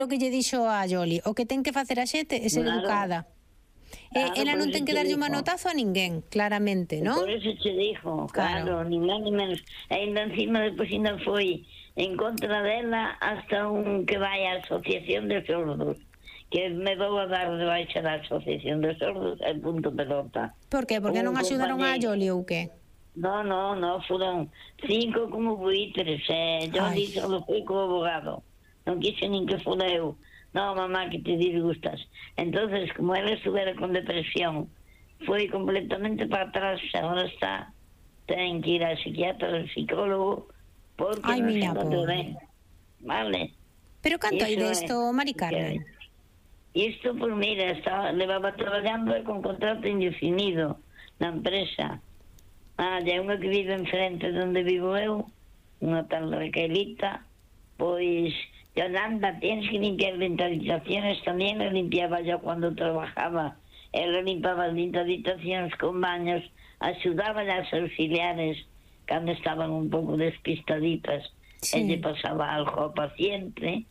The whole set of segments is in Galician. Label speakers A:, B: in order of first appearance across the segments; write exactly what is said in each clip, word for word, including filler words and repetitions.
A: o que lle dixo a Yoli, o que ten que facer a xente é ser
B: Claro.
A: educada.
B: Claro,
A: E ela
B: por
A: non
B: eso
A: ten que
B: te
A: darlle un
B: digo.
A: manotazo a ninguén, claramente, non?
B: Por eso te dijo,
A: Claro.
B: claro, ni máis ni menos. E ainda encima despois ainda foi en contra dela hasta un que vai á Asociación de Sordos, que me vou a dar de baixa da Asociación de Sordos e punto pelota.
A: Por que? Porque non
B: Un
A: axudaron a
B: compañeiro-
A: Yoli ou que?
B: No, no, no, foron cinco como buitres, e yo
A: Ai.
B: li solo fui como abogado. Non quise nin que fora eu. No, mamá, que te disgustas. Entonces, como ela estuvera con depresión, foi completamente para atrás, ahora está, ten que ir ao psiquiatra, ao psicólogo, porque
A: Ai,
B: non se
A: miña
B: encontrou
A: pobre.
B: ben. Vale.
A: Pero canto hai
B: Iso é
A: desto, Mari
B: o que
A: Carmen?
B: hai. Isto, pues mira, estaba, levaba traballando con contrato indefinido na empresa. Ah, é unha que vive enfrente de onde vivo eu, unha tal Raquelita, pois, Yolanda, tienes que limpiar las habitaciones también, la limpiaba yo cuando trabajaba. Ela limpaba as habitacións con baños, axudaba as auxiliares cando estaban un pouco despistaditas,
A: Sí.
B: e lle pasaba algo ao paciente,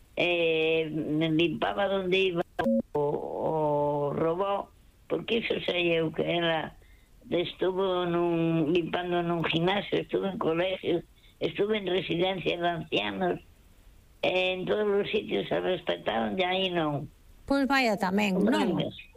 B: eh, limpaba donde iba o, o robot, porque iso sei eu que ela estuvo nun, limpando nun gimnasio, estuvo en colegios, estuve en residencia de ancianos, eh, en todos os sitios se respetaron, e aí non.
A: Pois vaya tamén, non?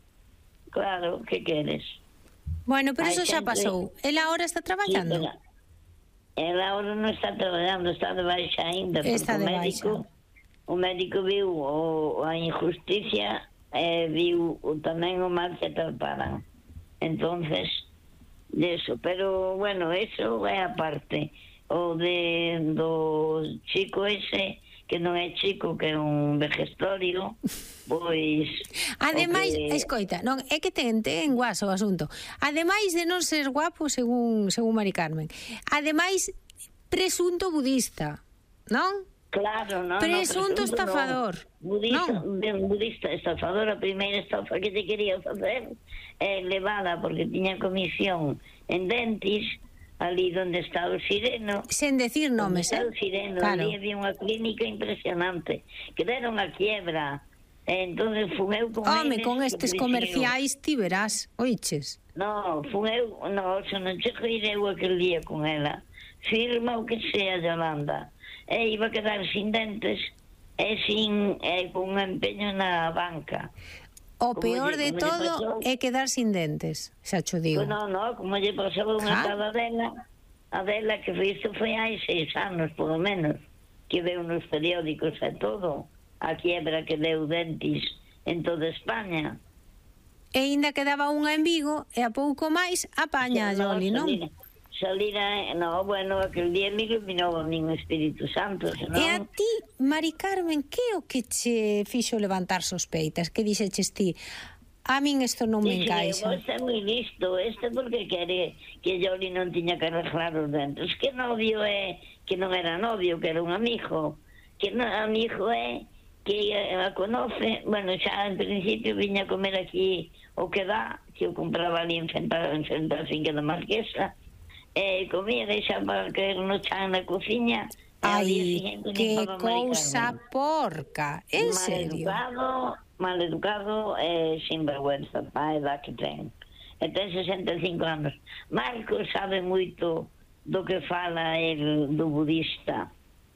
B: Claro, que queres?
A: Bueno, pero
B: Hai
A: iso xa
B: xente-
A: pasou. Ela agora está
B: Sí,
A: traballando?
B: pero ela ahora non está traballando, está de baixa ainda,
A: Está
B: porque
A: de
B: o médico,
A: baixa.
B: o médico viu o, a injusticia e viu o, tamén o mal que trataran. Entonces, de eso, pero bueno, eso é a parte. O de do chico ese, que non é chico, que é un vejestorio, pois...
A: Ademais,
B: o que-
A: escoita, non, é que ten, ten guaso o asunto. Ademais de non ser guapo, según según Mari Carmen. Ademais, presunto budista, non?
B: Claro, no,
A: Presunto
B: no,
A: estafador,
B: no. Budista,
A: non?
B: ben, budista estafador, a primeira estafa que te quería facer é levada porque tiña comisión en Dentis, ali donde está o Sireno.
A: Sen decir nomes,
B: Está
A: eh?
B: o Sireno,
A: Claro.
B: ali había unha clínica impresionante, que deron a quiebra. E entonces fun eu con
A: Home,
B: eles,
A: con
B: que
A: estes
B: dixen eu,
A: comerciais ti verás, oiches.
B: No, fun eu, no, se non che ir eu aquel día con ela. Firma o que sea, Yolanda. E iba a quedar sin dentes e sin e con un empeño na banca.
A: O
B: Como
A: peor
B: lle-
A: de
B: como lle
A: todo
B: pasou?
A: é quedar sin dentes, xa cho digo.
B: Pues no, no, como lle pasaba unha
A: Ja.
B: cada dela, a dela que foi, isto foi hai seis anos, por lo menos, que veu nos periódicos e todo, a quiebra que deu Dentis en toda España.
A: E ainda quedaba unha en Vigo e a pouco máis apaña a Yoli, non?
B: Salira, salira, no, bueno, aquel día me iluminou a min o Espírito Santo, senón...
A: E a ti, Mari Carmen, que é o que che fixo levantar sospeitas? Que dixeches ti? A min isto non me
B: Dixe,
A: encaixa.
B: "Vos é moi listo, este porque quere que Yoli non tiña que arreglar os dentes. Que novio é, que non era novio, que era un amigo. Que non, amigo é que a conoce, bueno, xa en principio viña a comer aquí o que dá, que eu compraba ali en frente, en frente a finca da Marquesa, e comía, deixaba caer no chan na cociña, e ao día
A: Ai,
B: seguinte
A: que
B: limpaba Mari
A: cousa
B: Carmen.
A: porca, en
B: Mal
A: serio.
B: educado, mal educado e sin vergüenza, pa a edad que ten. E ten sesenta e cinco anos. Marcos sabe moito do que fala el do budista.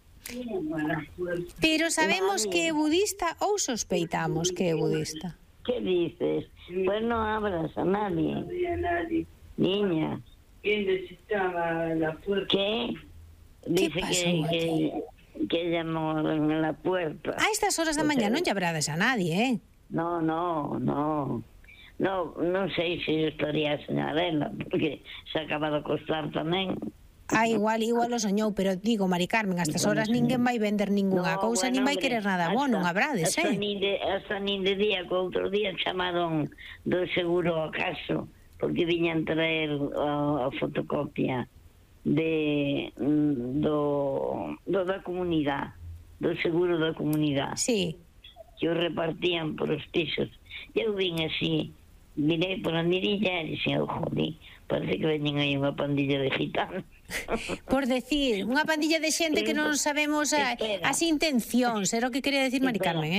A: Pero sabemos
B: Vale.
A: que é budista ou sospeitamos que é budista?
B: Que dices? Pues no abras a nadie.
C: a nadie.
B: Niña,
C: ¿Quién necesitaba la puerta?
B: ¿qué? Dice
A: pasó
B: que,
A: aquí?
B: que, que llamó en la puerta.
A: A estas horas da mañá non lle abrades a nadie, eh?
B: No, no, no. No, non sei se estaría a señarela, porque se acaba de acostar tamén.
A: Ah, igual, igual o soñou, pero digo, Mari Carmen, a estas horas ninguén vai vender ningunha
B: No,
A: cousa,
B: bueno,
A: nin vai
B: hombre,
A: querer nada bo,
B: hasta-
A: non abrades,
B: hasta
A: eh?
B: Nin de, hasta nin de día, que outro día chamaron do seguro ao caso, porque viñan traer a, a fotocopia de mm, do, do da comunidade, do seguro da comunidade,
A: Sí.
B: que o repartían por os pisos. Eu vin así, mirei por a mirilla e dixen, oh, jodí, parece que veñen aí unha pandilla de gitanos.
A: Por decir, unha pandilla de xente que non sabemos a,
B: Espera.
A: as intencións, era o que quería decir Mari
B: Espera.
A: Carmen, eh?